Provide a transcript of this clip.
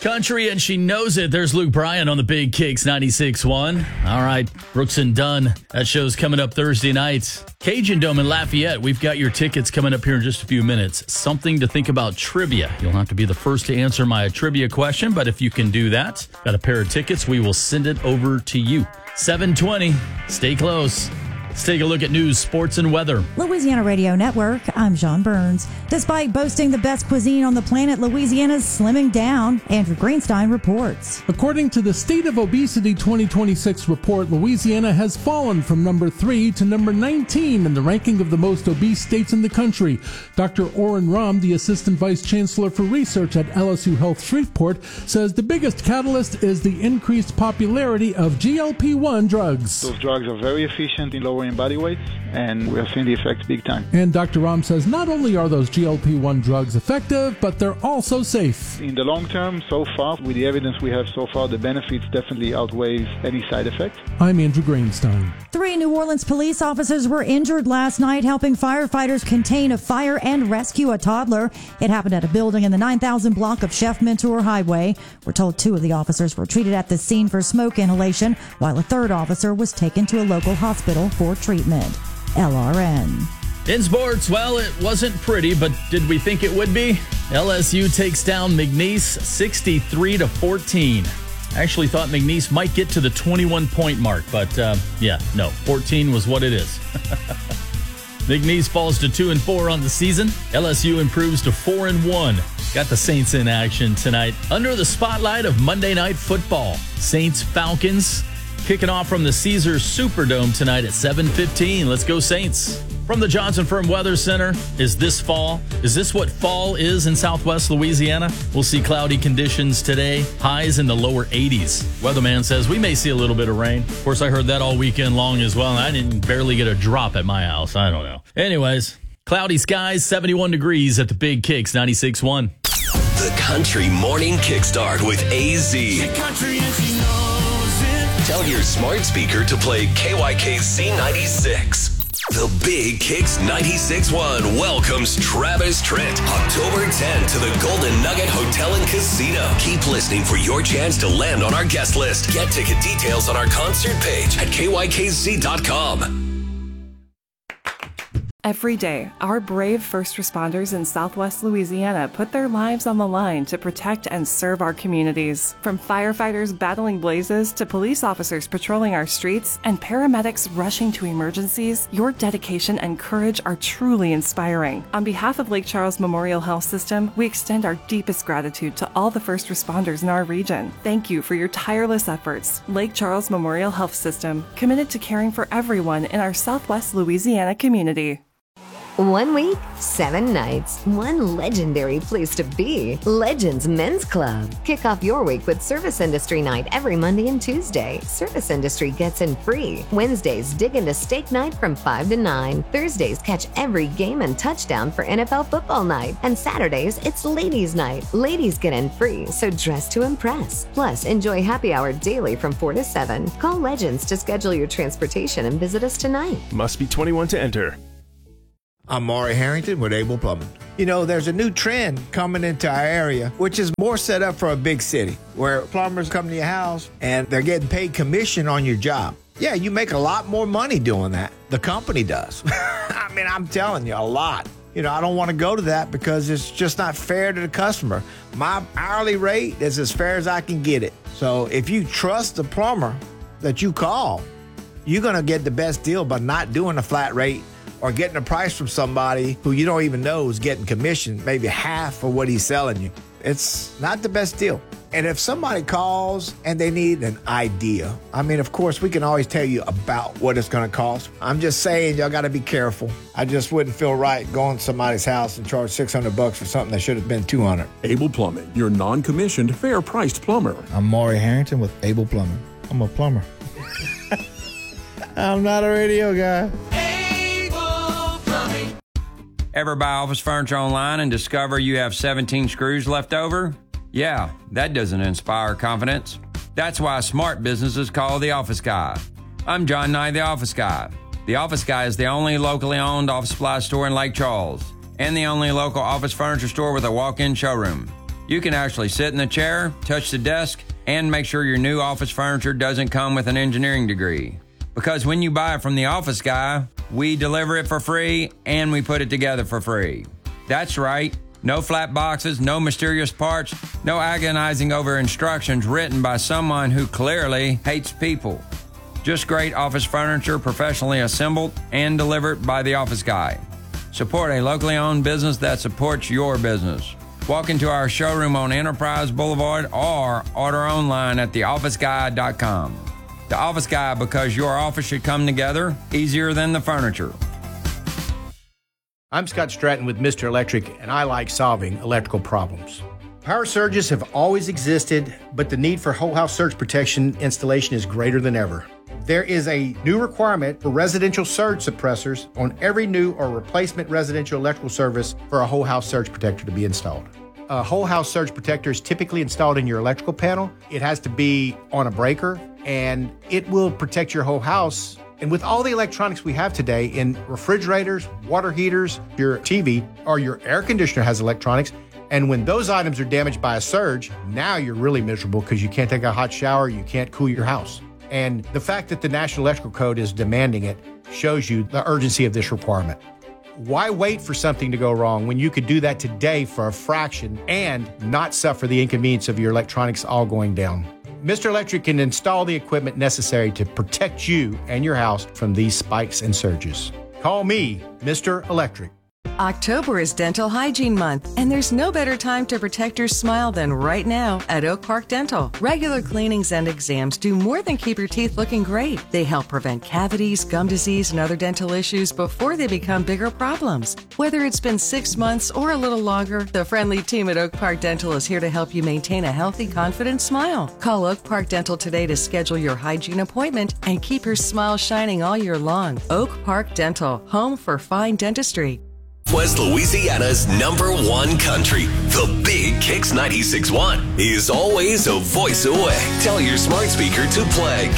Country, and she knows it. There's Luke Bryan on the Big Kicks 96.1. All right, Brooks and Dunn. That show's coming up Thursday night. Cajun Dome in Lafayette. We've got your tickets coming up here in just a few minutes. Something to think about trivia. You'll have to be the first to answer my trivia question, but if you can do that, got a pair of tickets, we will send it over to you. 7:20. Stay close. Let's take a look at news, sports, and weather. Louisiana Radio Network, I'm John Burns. Despite boasting the best cuisine on the planet, Louisiana's slimming down. Andrew Greenstein reports. According to the State of Obesity 2026 report, Louisiana has fallen from number 3 to number 19 in the ranking of the most obese states in the country. Dr. Oren Ram, the Assistant Vice Chancellor for Research at LSU Health Shreveport, says the biggest catalyst is the increased popularity of GLP-1 drugs. Those drugs are very efficient in lowering body weight, and we're seeing the effects big time. And Dr. Ram says not only are those GLP-1 drugs effective, but they're also safe. In the long term, so far, with the evidence we have so far, the benefits definitely outweighs any side effect. I'm Andrew Greenstein. 3 New Orleans police officers were injured last night helping firefighters contain a fire and rescue a toddler. It happened at a building in the 9000 block of Chef Mentor Highway. We're told 2 of the officers were treated at the scene for smoke inhalation, while a 3rd officer was taken to a local hospital for treatment. LRN. In sports, well, it wasn't pretty, but did we think it would be? LSU takes down McNeese 63-14. I actually thought McNeese might get to the 21-point mark, but 14 was what it is. McNeese falls to 2-4 on the season. LSU improves to 4-1. Got the Saints in action tonight. Under the spotlight of Monday Night Football, Saints-Falcons kicking off from the Caesars Superdome tonight at 7:15. Let's go Saints. From the Johnson Firm Weather Center, is this what fall is in Southwest Louisiana? We'll see cloudy conditions today, highs in the lower 80s. Weatherman says we may see a little bit of rain. Of course, I heard that all weekend long as well, and I didn't barely get a drop at my house. I don't know. Anyways, cloudy skies, 71 degrees at the Big Kicks 96.1. The Country Morning Kickstart with AZ. Tell your smart speaker to play KYKC 96. The Big Kicks 96.1 welcomes Travis Trent October 10 to the Golden Nugget Hotel and Casino. Keep listening for your chance to land on our guest list. Get ticket details on our concert page at kykc.com. Every day, our brave first responders in Southwest Louisiana put their lives on the line to protect and serve our communities. From firefighters battling blazes to police officers patrolling our streets and paramedics rushing to emergencies, your dedication and courage are truly inspiring. On behalf of Lake Charles Memorial Health System, we extend our deepest gratitude to all the first responders in our region. Thank you for your tireless efforts. Lake Charles Memorial Health System, committed to caring for everyone in our Southwest Louisiana community. 1 week, 7 nights, one legendary place to be. Legends Men's Club. Kick off your week with Service Industry Night every Monday and Tuesday. Service Industry gets in free. Wednesdays, dig into Steak Night from 5 to 9. Thursdays, catch every game and touchdown for NFL Football Night. And Saturdays, it's Ladies Night. Ladies get in free, so dress to impress. Plus, enjoy happy hour daily from 4 to 7. Call Legends to schedule your transportation and visit us tonight. Must be 21 to enter. I'm Maury Harrington with Able Plumbing. You know, there's a new trend coming into our area, which is more set up for a big city, where plumbers come to your house and they're getting paid commission on your job. Yeah, you make a lot more money doing that. The company does. I mean, I'm telling you, a lot. You know, I don't want to go to that because it's just not fair to the customer. My hourly rate is as fair as I can get it. So if you trust the plumber that you call, you're going to get the best deal by not doing a flat rate or getting a price from somebody who you don't even know is getting commission, maybe half of what he's selling you. It's not the best deal. And if somebody calls and they need an idea, I mean, of course, we can always tell you about what it's going to cost. I'm just saying, y'all got to be careful. I just wouldn't feel right going to somebody's house and charge $600 for something that should have been $200. Able Plumbing, your non-commissioned, fair-priced plumber. I'm Maury Harrington with Able Plumbing. I'm a plumber. I'm not a radio guy. Ever buy office furniture online and discover you have 17 screws left over? Yeah, that doesn't inspire confidence. That's why smart businesses call The Office Guy. I'm John Nye, The Office Guy. The Office Guy is the only locally owned office supply store in Lake Charles and the only local office furniture store with a walk-in showroom. You can actually sit in the chair, touch the desk, and make sure your new office furniture doesn't come with an engineering degree. Because when you buy it from the Office Guy, we deliver it for free and we put it together for free. That's right. No flat boxes, no mysterious parts, no agonizing over instructions written by someone who clearly hates people. Just great office furniture professionally assembled and delivered by the Office Guy. Support a locally owned business that supports your business. Walk into our showroom on Enterprise Boulevard or order online at theofficeguy.com. The Office Guy, because your office should come together easier than the furniture. I'm Scott Stratton with Mr. Electric, and I like solving electrical problems. Power surges have always existed, but the need for whole house surge protection installation is greater than ever. There is a new requirement for residential surge suppressors on every new or replacement residential electrical service for a whole house surge protector to be installed. A whole house surge protector is typically installed in your electrical panel. It has to be on a breaker, and it will protect your whole house. And with all the electronics we have today in refrigerators, water heaters, your TV, or your air conditioner has electronics, and when those items are damaged by a surge, now you're really miserable because you can't take a hot shower, you can't cool your house. And the fact that the National Electrical Code is demanding it shows you the urgency of this requirement. Why wait for something to go wrong when you could do that today for a fraction and not suffer the inconvenience of your electronics all going down? Mr. Electric can install the equipment necessary to protect you and your house from these spikes and surges. Call me, Mr. Electric. October is Dental Hygiene Month, and there's no better time to protect your smile than right now at Oak Park Dental. Regular cleanings and exams do more than keep your teeth looking great. They help prevent cavities, gum disease, and other dental issues before they become bigger problems. Whether it's been 6 months or a little longer, the friendly team at Oak Park Dental is here to help you maintain a healthy, confident smile. Call Oak Park Dental today to schedule your hygiene appointment and keep your smile shining all year long. Oak Park Dental, home for fine dentistry. West Louisiana's #1 country. The Big Kicks 96.1 is always a voice away. Tell your smart speaker to play